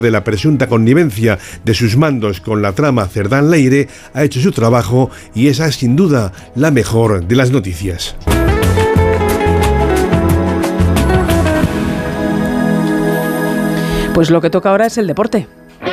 de la presunta connivencia de sus mandos con la trama Cerdán Leire, ha hecho su trabajo y esa es sin duda la mejor de las noticias. Pues lo que toca ahora es el deporte.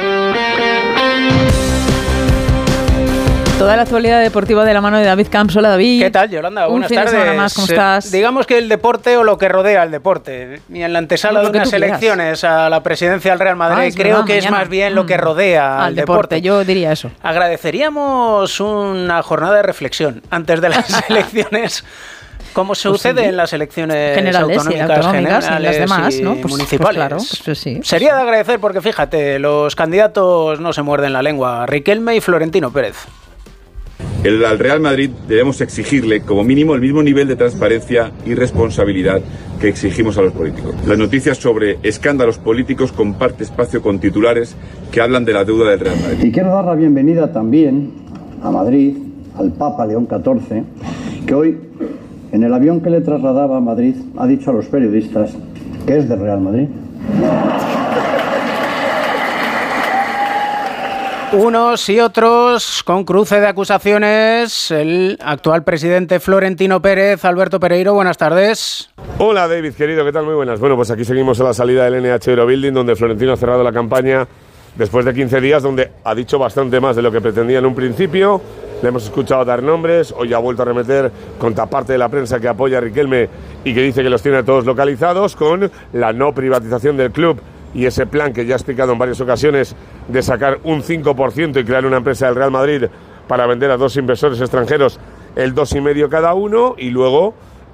Toda la actualidad deportiva de la mano de David Camps. Hola, David. ¿Qué tal, Yolanda? Buenas tardes. Un fin de semana más, ¿cómo estás? Digamos que el deporte o lo que rodea al deporte. Y en la antesala de unas elecciones a la presidencia del Real Madrid, creo que es más bien lo que rodea al deporte. Yo diría eso. Agradeceríamos una jornada de reflexión antes de las elecciones. Como sucede en las elecciones autonómicas generales y las demás, ¿no? Municipales. Pues claro, pues sí. Sería de agradecer porque, fíjate, los candidatos no se muerden la lengua. Riquelme y Florentino Pérez. Al Real Madrid debemos exigirle como mínimo el mismo nivel de transparencia y responsabilidad que exigimos a los políticos. Las noticias sobre escándalos políticos comparten espacio con titulares que hablan de la deuda del Real Madrid. Y quiero dar la bienvenida también a Madrid, al Papa León XIV, que hoy, en el avión que le trasladaba a Madrid, ha dicho a los periodistas que es del Real Madrid. Unos y otros con cruce de acusaciones. El actual presidente Florentino Pérez. Alberto Pereiro, buenas tardes. Hola David, querido, ¿qué tal? Muy buenas. Bueno, pues aquí seguimos a la salida del NH Eurobuilding, donde Florentino ha cerrado la campaña después de 15 días, donde ha dicho bastante más de lo que pretendía en un principio. Le hemos escuchado dar nombres, hoy ha vuelto a remeter contra parte de la prensa que apoya a Riquelme y que dice que los tiene todos localizados, con la no privatización del club y ese plan que ya ha explicado en varias ocasiones de sacar un 5% y crear una empresa del Real Madrid para vender a 2 inversores extranjeros el 2,5 cada uno, y luego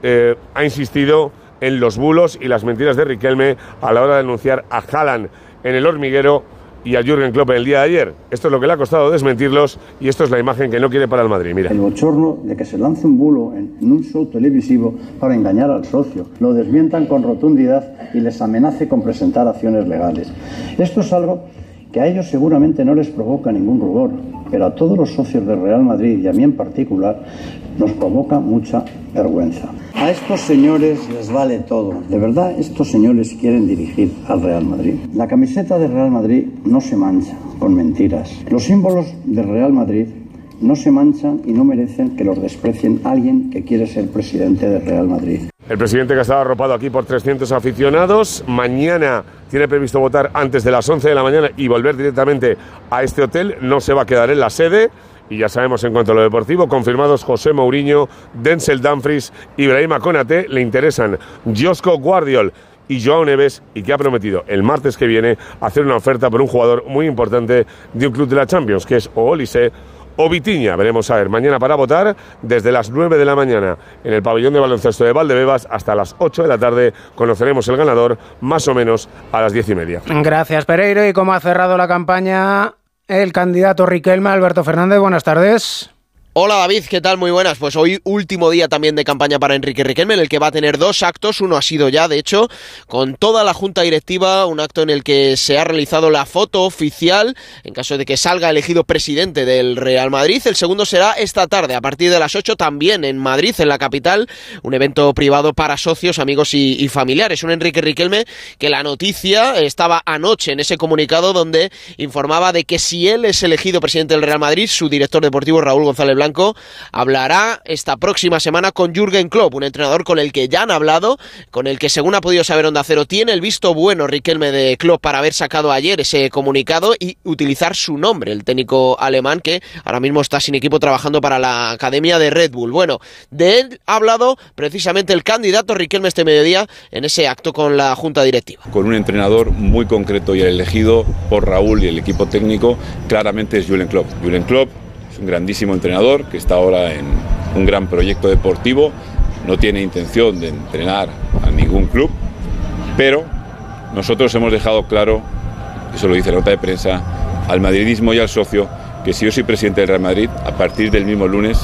ha insistido en los bulos y las mentiras de Riquelme a la hora de anunciar a Haaland en el hormiguero y a Jürgen Klopp el día de ayer. Esto es lo que le ha costado desmentirlos y esto es la imagen que no quiere para el Madrid. Mira. El bochorno de que se lance un bulo en un show televisivo para engañar al socio. Lo desmientan con rotundidad y les amenace con presentar acciones legales. Esto es algo que a ellos seguramente no les provoca ningún rubor, pero a todos los socios del Real Madrid y a mí en particular nos provoca mucha vergüenza. A estos señores les vale todo. De verdad, estos señores quieren dirigir al Real Madrid. La camiseta del Real Madrid no se mancha con mentiras. Los símbolos del Real Madrid no se manchan y no merecen que los desprecien alguien que quiere ser presidente del Real Madrid. El presidente, que ha estado arropado aquí por 300 aficionados, mañana tiene previsto votar antes de las 11 de la mañana y volver directamente a este hotel. No se va a quedar en la sede. Y ya sabemos, en cuanto a lo deportivo, confirmados José Mourinho, Denzel Dumfries, Ibrahima Konaté, le interesan Joško Gvardiol y Joao Neves, y que ha prometido el martes que viene hacer una oferta por un jugador muy importante de un club de la Champions, que es o Olise o Vitinha. Veremos a ver, mañana para votar desde las 9 de la mañana en el pabellón de baloncesto de Valdebebas hasta las 8 de la tarde. Conoceremos el ganador más o menos a las 10:30. Gracias, Pereiro. ¿Y cómo ha cerrado la campaña el candidato Riquelme? Alberto Fernández, buenas tardes. Hola David, ¿qué tal? Muy buenas. Pues hoy último día también de campaña para Enrique Riquelme, en el que va a tener 2 actos. Uno ha sido ya, de hecho, con toda la junta directiva, un acto en el que se ha realizado la foto oficial en caso de que salga elegido presidente del Real Madrid. El segundo será esta tarde, a partir de las 8, también en Madrid, en la capital, un evento privado para socios, amigos y familiares. Un Enrique Riquelme que la noticia estaba anoche en ese comunicado donde informaba de que si él es elegido presidente del Real Madrid, su director deportivo, Raúl González Blanco, hablará esta próxima semana con Jürgen Klopp, un entrenador con el que ya han hablado, con el que, según ha podido saber Onda Cero, tiene el visto bueno Riquelme de Klopp para haber sacado ayer ese comunicado y utilizar su nombre, el técnico alemán que ahora mismo está sin equipo trabajando para la academia de Red Bull. Bueno, de él ha hablado precisamente el candidato Riquelme este mediodía en ese acto con la junta directiva. Con un entrenador muy concreto y el elegido por Raúl y el equipo técnico claramente es Jürgen Klopp. Jürgen Klopp es un grandísimo entrenador que está ahora en un gran proyecto deportivo, no tiene intención de entrenar a ningún club, pero nosotros hemos dejado claro, eso lo dice la nota de prensa, al madridismo y al socio, que si yo soy presidente del Real Madrid, a partir del mismo lunes,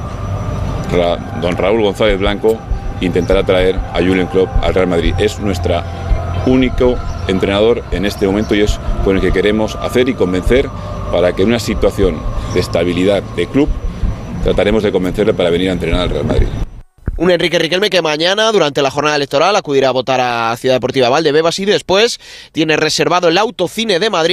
don Raúl González Blanco intentará traer a Jürgen Klopp al Real Madrid. Es nuestro único entrenador en este momento y es con el que queremos hacer y convencer para que en una situación de estabilidad de club trataremos de convencerle para venir a entrenar al Real Madrid. Un Enrique Riquelme que mañana, durante la jornada electoral, acudirá a votar a Ciudad Deportiva Valdebebas y después tiene reservado el Autocine de Madrid